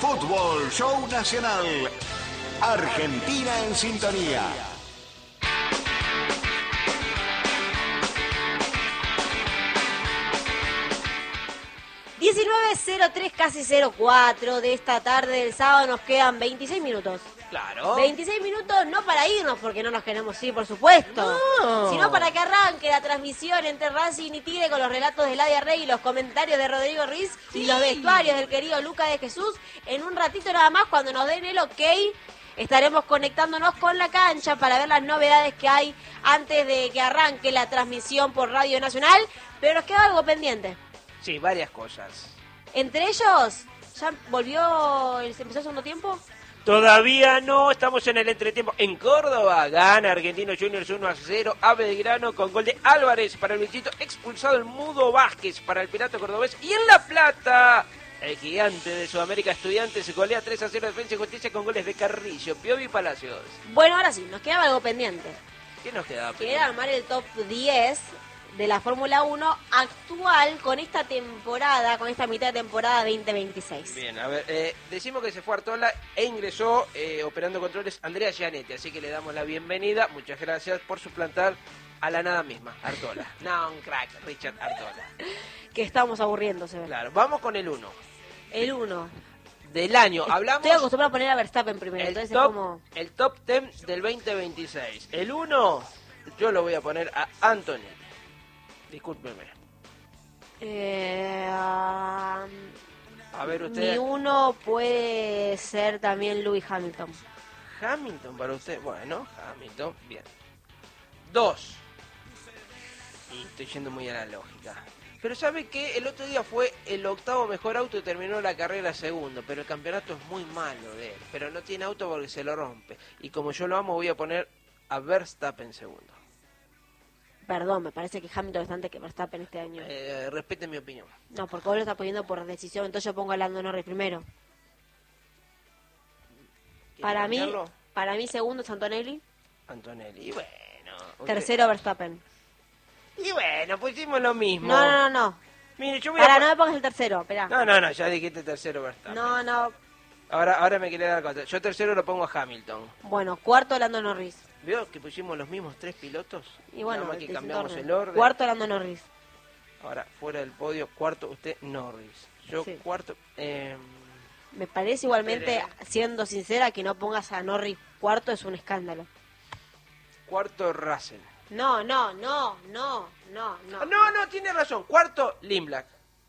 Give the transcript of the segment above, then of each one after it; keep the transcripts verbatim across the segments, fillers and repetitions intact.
Fútbol Show Nacional. Argentina en sintonía. diecinueve cero tres, casi cero cuatro de esta tarde del sábado, nos quedan veintiséis minutos. Claro. veintiséis minutos no para irnos, porque no nos queremos ir, por supuesto. No. Sino para que arranque la transmisión entre Racing y Tigre con los relatos de Ladia Rey y los comentarios de Rodrigo Ruiz sí. y los vestuarios del querido Luca de Jesús. En un ratito nada más, cuando nos den el ok, estaremos conectándonos con la cancha para ver las novedades que hay antes de que arranque la transmisión por Radio Nacional. Pero nos queda algo pendiente. Sí, varias cosas. Entre ellos, ¿ya volvió, el, empezó el segundo tiempo? Todavía no, estamos en el entretiempo. En Córdoba gana Argentinos Juniors uno a cero a Belgrano con gol de Álvarez para el visito, expulsado el Mudo Vázquez para el Pirata Cordobés. Y en La Plata, el gigante de Sudamérica Estudiantes golea tres a cero Defensa y Justicia con goles de Carrillo, Piovi y Palacios. Bueno, ahora sí, nos quedaba algo pendiente. ¿Qué nos quedaba? Que era armar el top diez de la Fórmula uno actual con esta temporada, con esta mitad de temporada veinte veintiséis. Bien, a ver, eh, decimos que se fue Artola e ingresó eh, operando controles Andrea Gianetti, así que le damos la bienvenida. Muchas gracias por suplantar a la nada misma, Artola. No, un crack, Richard Artola. Que estamos aburriendo, se ve. Claro, vamos con el uno. El uno. Del año, hablamos... Estoy acostumbrado a poner a Verstappen primero, el entonces top, es como... El top diez del veinte veintiséis. El uno, yo lo voy a poner a Anthony. Discúlpeme. Eh, um, a ver usted. Mi uno puede ser también Lewis Hamilton. Hamilton para usted. Bueno, Hamilton, bien. Dos. Y estoy yendo muy a la lógica. Pero ¿sabe qué? El otro día fue el octavo mejor auto y terminó la carrera segundo. Pero el campeonato es muy malo de él. Pero no tiene auto porque se lo rompe. Y como yo lo amo, voy a poner a Verstappen segundo. Perdón, me parece que Hamilton está antes que Verstappen este año. Eh, respete mi opinión. No, porque vos lo estás poniendo por decisión, entonces yo pongo a Lando Norris primero. Para mí, cambiarlo? para mí segundo es Antonelli. Antonelli, y bueno. Tercero Verstappen. Y bueno, pusimos lo mismo. No, no, no, no. Mire, yo voy Para, a... no me pongas el tercero, espera. No, no, no, ya dijiste tercero Verstappen. No, no. Ahora, ahora me quiere dar cosa. Yo tercero lo pongo a Hamilton. Bueno, cuarto Lando Norris. ¿Vio que pusimos los mismos tres pilotos? Y bueno, nada más que el cambiamos orden. el orden. Cuarto Lando Norris. Ahora, fuera del podio, cuarto usted Norris. Yo Sí. cuarto... Eh... Me parece igualmente, Espere. siendo sincera, que no pongas a Norris cuarto es un escándalo. Cuarto Russell. No, no, no, no, no, no. Ah, no, no, tiene razón. Cuarto Limblak.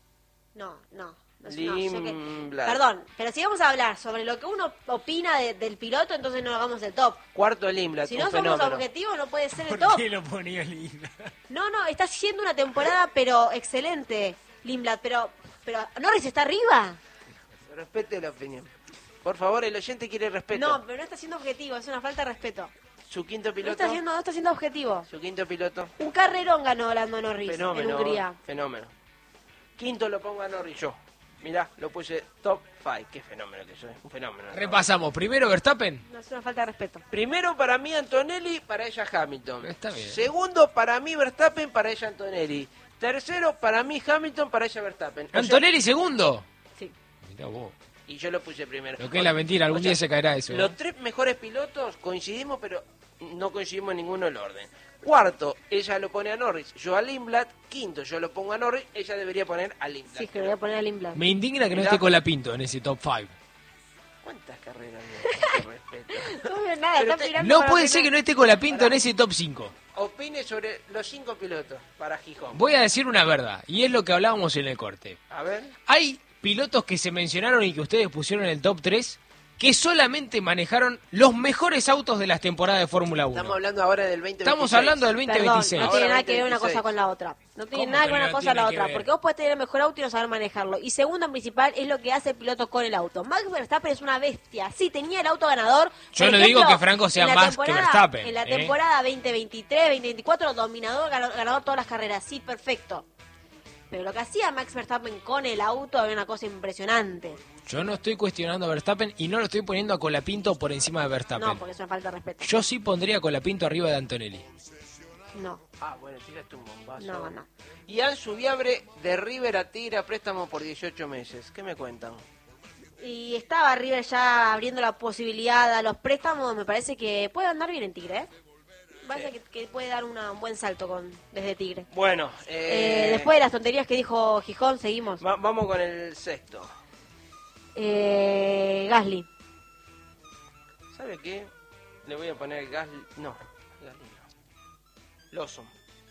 No, no. No, no, yo que- Limblak. Perdón, pero si vamos a hablar sobre lo que uno opina de- del piloto, entonces no hagamos el top. Cuarto Limblak, Si un no somos fenómeno. objetivos, no puede ser el ¿Por top. qué lo ponía linda? No, no, está haciendo una temporada, pero excelente, Lindblad, pero, pero Norris está arriba. Respete la opinión. Por favor, el oyente quiere respeto. No, pero no está siendo objetivo, es una falta de respeto. Su quinto No piloto. está siendo, no está siendo objetivo. Su quinto piloto. Un carrerón ganó Lando Norris en Fenómeno. Hungría. Fenómeno. Quinto lo pongo a Norris yo. Mirá, lo puse top cinco. Qué fenómeno que soy. Un fenómeno. Repasamos. Primero Verstappen. No es una falta de respeto. Primero para mí Antonelli, para ella Hamilton. Está bien. Segundo para mí Verstappen, para ella Antonelli. Tercero para mí Hamilton, para ella Verstappen. O sea, Antonelli segundo. Sí. Mirá vos. y yo lo puse primero. Lo que es la mentira, algún O sea, día se caerá eso. Los tres mejores pilotos coincidimos, pero no coincidimos en ninguno el orden. Cuarto, ella lo pone a Norris, yo a Lindblad. Quinto, yo lo pongo a Norris, ella debería poner a Lindblad. Sí, que lo voy a poner a Lindblad. Me indigna que no Mirá. esté Colapinto en ese top cinco. ¿Cuántas carreras de con respeto? No veo nada, Pero está te- mirando No para puede opinar. ser que no esté Colapinto en ese top cinco. Opine sobre los cinco pilotos para Gijón. Voy a decir una verdad, y es lo que hablábamos en el corte. A ver. Hay pilotos que se mencionaron y que ustedes pusieron en el top tres que solamente manejaron los mejores autos de las temporadas de Fórmula uno. Estamos hablando ahora del veinte veintiséis. Estamos hablando del veinte Perdón, veintiséis. no Ahora tiene nada que ver una veintiséis. cosa con la otra. No tiene ¿Cómo nada que que ver no una cosa con la tiene que otra. ver? Porque vos podés tener el mejor auto y no saber manejarlo. Y segundo, en principal, es lo que hace el piloto con el auto. Max Verstappen es una bestia. Sí, tenía el auto ganador. Yo Por no ejemplo, digo que Franco sea en la más que temporada- Verstappen, En la ¿eh? temporada veinte veintitrés, veinte veinticuatro, dominador, ganador, ganador todas las carreras. Sí, perfecto. Pero lo que hacía Max Verstappen con el auto era una cosa impresionante. Yo no estoy cuestionando a Verstappen y no lo estoy poniendo a Colapinto por encima de Verstappen. No, porque es una falta de respeto. Yo sí pondría a Colapinto arriba de Antonelli. No, Ah, bueno, tiraste un bombazo. no, no. Y Ansu Viabre de River a Tigre a préstamo por dieciocho meses. ¿Qué me cuentan? Y estaba River ya abriendo la posibilidad a los préstamos. Me parece que puede andar bien en Tigre, ¿eh? Me parece Sí. que, que puede dar una- un buen salto con desde Tigre. Bueno, Eh, eh, después de las tonterías que dijo Gijón, seguimos. va- vamos con el sexto. Eh, Gasly. ¿Sabe qué? Le voy a poner gas... No, Gasly no. Lawson.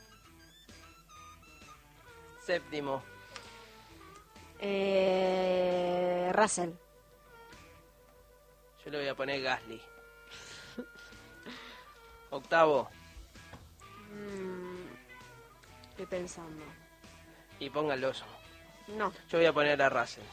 Séptimo. Eh, Russell. Yo le voy a poner Gasly. Octavo. Mm, estoy pensando. Y ponga Lawson. No. Yo voy a poner a Russell.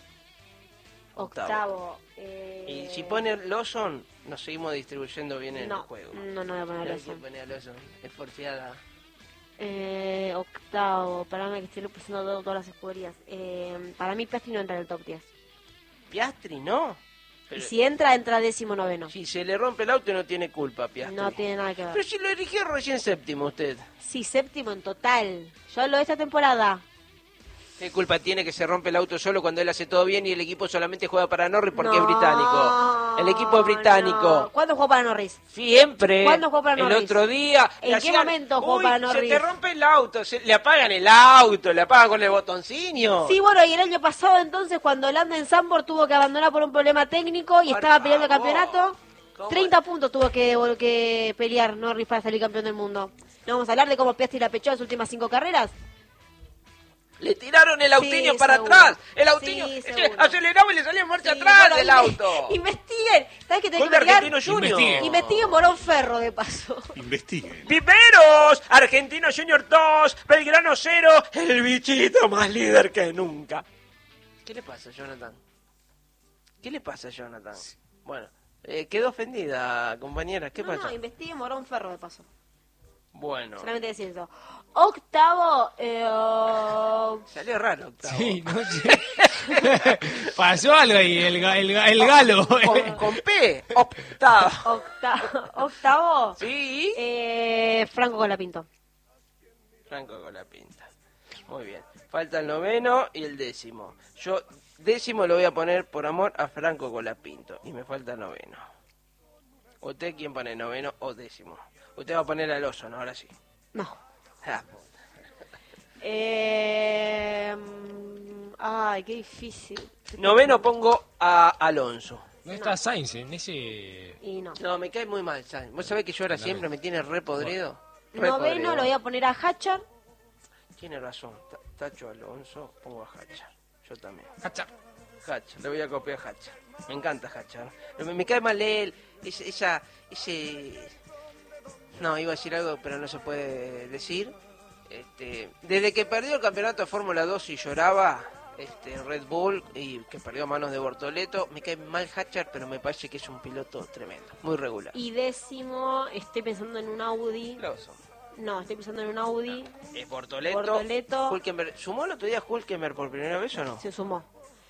Octavo. eh, Y si pone Lawson, nos seguimos distribuyendo bien en no, el juego. No, no voy a poner No hay que Lawson. poner a Lawson. Es porfiada. Eh, octavo. Para mí que estoy pasando todo- todas las escuderías. Eh, para mí Piastri no entra en el top diez. Piastri, ¿no? Y Pero si entra, entra décimo noveno. si se le rompe el auto no tiene culpa, Piastri. No tiene nada que ver. Pero si lo eligió recién séptimo usted. Sí, séptimo en total. Yo lo de esta temporada. ¿Qué culpa tiene que se rompe el auto solo cuando él hace todo bien y el equipo solamente juega para Norris porque No, es británico? El equipo es británico. no. ¿Cuándo jugó para Norris? Siempre. ¿Cuándo jugó para El Norris? otro día. ¿En le qué momento jugó "Uy, para Se Norris?" te rompe el auto. Se- le apagan el auto. Le apagan con el botoncino. Sí, bueno, y el año pasado entonces cuando Landa en Sambor tuvo que abandonar por un problema técnico y Por estaba peleando el favor. campeonato, ¿Cómo? treinta puntos tuvo que, que pelear Norris para salir campeón del mundo. ¿No vamos a hablar de cómo Piastri la pechó en las últimas cinco carreras? Le tiraron el autiño Sí, para seguro. atrás. El autiño Sí, es que seguro. aceleraba y le salía en marcha Sí, atrás bueno, del inve- auto. Investiguen. ¿Sabes qué tenés Gol que de investigar? Argentino Junior. Investiguen. Investiguen Morón Ferro, de paso. Investiguen. Viveros, Argentino Junior dos, Belgrano cero, el bichito más líder que nunca. ¿Qué le pasa, Jonathan? ¿Qué le pasa, Jonathan? Bueno, eh, quedó ofendida, compañera. ¿Qué no, pasa? no, investiguen Morón Ferro, de paso. Bueno, Solamente decir eso. Octavo, eh, salió raro, octavo. Sí, no sé. Pasó algo ahí, el, ga- el, ga- el galo. Con, con P, octavo. octavo, octavo Sí. eh, Franco Colapinto. Franco con la pinta. Muy bien. Falta el noveno y el décimo. Yo décimo lo voy a poner por amor a Franco Colapinto. Y me falta el noveno. ¿Usted quién pone noveno o décimo? Usted va a poner al oso, ¿no? Ahora sí. No. Ah, Eh, mm, ay, qué difícil. noveno pongo a Alonso. No está Sainz en ese... Y no. No, me cae muy mal, Sainz. ¿Vos sabés que yo ahora siempre me tiene re podrido? Re Noveno podrido. lo voy a poner a Hatcher. Tiene razón. Ta- Tacho Alonso, pongo a Hacha. Yo también. Cacha. Hacha, le voy a copiar a Hacha. Me encanta Hacha. Me, me cae mal él, ese, esa, ese... No, iba a decir algo, pero no se puede decir. Este, desde que perdió el campeonato de Fórmula dos y lloraba este, Red Bull y que perdió a manos de Bortoleto, me cae mal Hatcher, pero me parece que es un piloto tremendo, muy regular. Y décimo, estoy pensando en un Audi. Loso. No, estoy pensando en un Audi. Es Bortoleto. Bortoleto. Hülkenberg. ¿Sumó el otro día Hülkenberg por primera vez o no? Se sumó.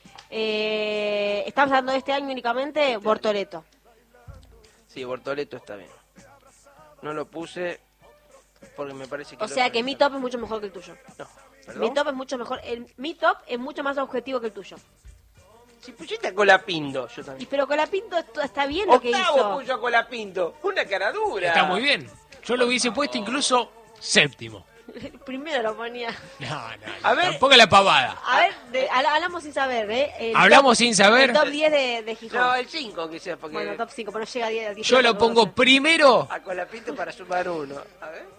Eh, estamos hablando de este año únicamente, Bortoleto. Sí, Bortoleto está bien. No lo puse porque me parece que... O el sea otro que está- mi top es mucho mejor que el tuyo. No, ¿perdón? Mi top es mucho mejor. El, mi top es mucho más objetivo que el tuyo. Si pusiste a Colapinto, yo Y también. pero Colapinto esto- está bien lo que Octavo hizo. puso a Colapinto. Una cara dura. Está muy bien. Yo lo hubiese puesto incluso séptimo. Primero lo ponía. No, no, A ver. tampoco la pavada. A ver, de- habla- hablamos sin saber, ¿eh? El Hablamos top- sin saber. El top diez de, de Gijón. No, el cinco que sea, porque... Bueno, top cinco, pero no llega a diez. diez, Yo lo no pongo sé. primero. A Colapinto para sumar uno. A ver.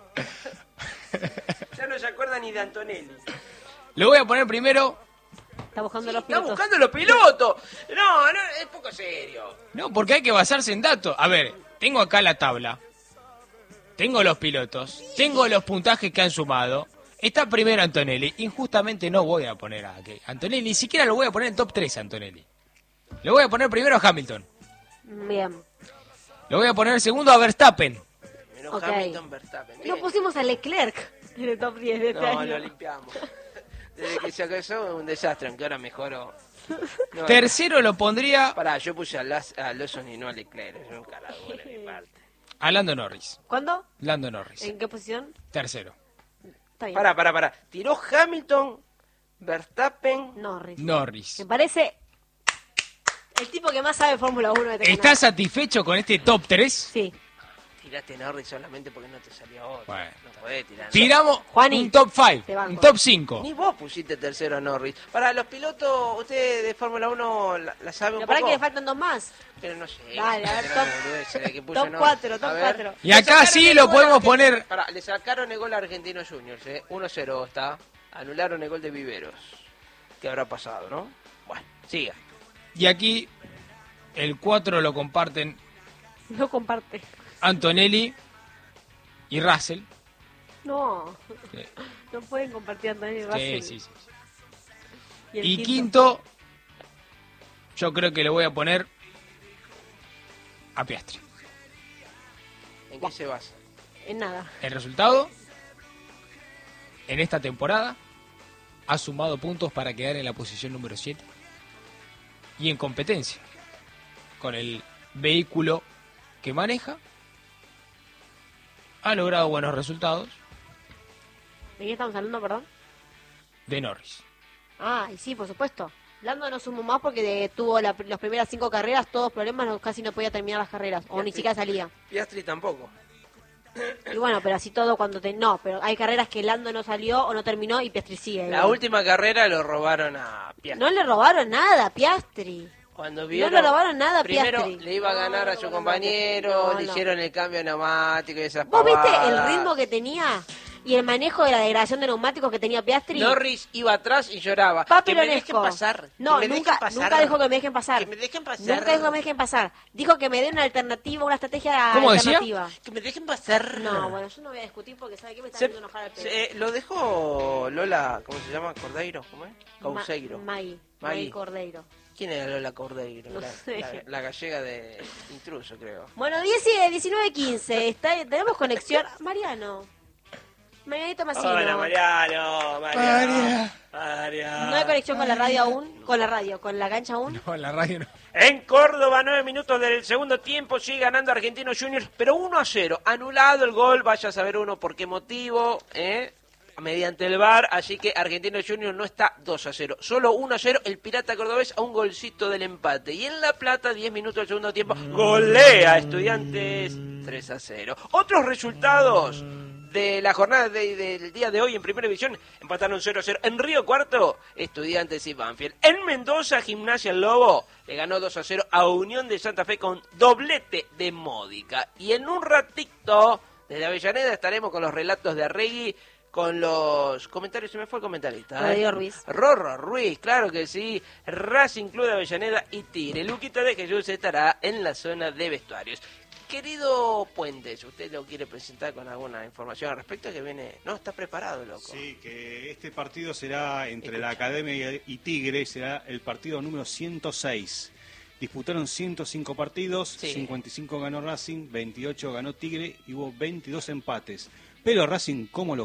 Ya no se acuerda ni de Antonelli. Lo voy a poner primero. Está buscando los Está pilotos. buscando los pilotos. No, no, es poco serio. No, porque hay que basarse en datos. A ver, tengo acá la tabla. Tengo los pilotos. Tengo los puntajes que han sumado. Está primero Antonelli. Injustamente no voy a poner a que Antonelli. Ni siquiera lo voy a poner en top tres Antonelli. Lo voy a poner primero a Hamilton. Bien. Lo voy a poner segundo a Verstappen. Menos Ok. Hamilton, Verstappen. No Bien. pusimos a Leclerc en el top diez de este No, año. lo limpiamos. Desde que se casó es un desastre, aunque ahora mejoró. No, Tercero lo pondría Pará, yo puse a, Las, a Lawson y no a Leclerc. Es un carajo de mi parte. a Lando Norris. ¿Cuándo? Lando Norris. ¿En qué posición? Tercero. Está bien. Pará, pará, pará. Tiró Hamilton, Verstappen. Norris. Norris. Me parece El tipo que más sabe Fórmula uno de este ¿Estás canal. satisfecho con este top tres? Sí. Tiraste Norris solamente porque no te salió otro. Bueno. No podés tirar. Tiramos Juani, un top cinco, te banco. un top cinco. Ni vos pusiste tercero a Norris. Para los pilotos, ustedes de Fórmula uno la, la saben un Pero para poco. que le faltan dos más. Pero no sé. Dale, a ver, Era top- una boludez, era que puso top Norris. cuatro, top A ver. cuatro. Y Le acá sacaron sí el lo gol a podemos Argentina- poner. Pará, le sacaron el gol a Argentinos Juniors, ¿eh? uno cero está. Anularon el gol de Viveros. ¿Qué habrá pasado, no? Bueno, siga. Y aquí el cuatro lo comparten No comparte. Antonelli y Russell. No. Sí. No pueden compartir Antonio y Sí, Russell. sí, sí. el Y quinto, yo creo que le voy a poner a Piastri. ¿En qué se basa? En nada. El resultado, en esta temporada, ha sumado puntos para quedar en la posición número siete. Y en competencia, con el vehículo que maneja, ha logrado buenos resultados ¿De qué estamos hablando, perdón? de Norris. Ah, y sí, por supuesto. Lando no sumó más porque de- tuvo la- las primeras cinco carreras, todos problemas, no- casi no podía terminar las carreras, o ni siquiera salía. Piastri tampoco. Y bueno, pero así todo cuando te... No, pero hay carreras que Lando no salió o no terminó y Piastri sigue. La igual. última carrera lo robaron a Piastri. No le robaron nada a Piastri. Cuando No vieron, le robaron nada a primero Piastri. le iba a ganar No, a su no, no, compañero, no, le no. hicieron el cambio de neumático y esas ¿Vos viste el pavadas. ritmo que tenía y el manejo de la degradación de neumáticos que tenía Piastri? Norris iba atrás y lloraba. Papi que me Lonesco. dejen pasar. No, que me nunca, dejen pasar. nunca dijo que me dejen pasar. Que me dejen pasar. Nunca dijo que me dejen pasar. Dijo que me den una alternativa, una estrategia ¿Cómo decía? alternativa. Que me dejen pasar. No, bueno, yo no voy a discutir porque sabe que me está Se- haciendo enojar al pedo. se- eh, lo dejó Lola, ¿cómo se llama? Cordeiro, ¿cómo es? Causeiro. Ma- Maggie, Maggie. Maggie Cordeiro. ¿Quién era Lola Cordeiro? No la, sé. la- la gallega de Intruso, creo. Bueno, diez y- diecinueve quince, está, tenemos conexión. Mariano. Marianito Massino. Hola, Mariano. Mariano. Mariano. No hay conexión con la radio aún, con la radio, con la cancha aún. No, la radio no. En Córdoba, nueve minutos del segundo tiempo, sigue ganando Argentinos Juniors, pero uno a cero. Anulado el gol, vaya a saber uno por qué motivo, ¿eh? mediante el V A R, así que Argentinos Juniors no está dos a cero, solo uno a cero, el Pirata Cordobés a un golcito del empate. Y en La Plata, diez minutos del segundo tiempo, golea a Estudiantes tres a cero. Otros resultados de la jornada de- del día de hoy en Primera División, empataron cero a cero. En Río Cuarto, Estudiantes y Banfield. En Mendoza, Gimnasia El Lobo le ganó dos a cero a Unión de Santa Fe con doblete de Módica. Y en un ratito, desde Avellaneda, estaremos con los relatos de Arregui, con los comentarios, se me fue el comentarista. ¿eh? Rodrigo Ruiz. Rorro Ruiz, claro que sí. Racing Club de Avellaneda y Tigre. Luquita de Jesús estará en la zona de vestuarios. Querido Puentes, ¿usted lo quiere presentar con alguna información al respecto? Que viene, no, está preparado, loco. Sí, que este partido será entre la Academia y Tigre, será el partido número ciento seis. Disputaron ciento cinco partidos, Sí. cincuenta y cinco ganó Racing, veintiocho ganó Tigre y hubo veintidós empates. Pero Racing, ¿cómo lo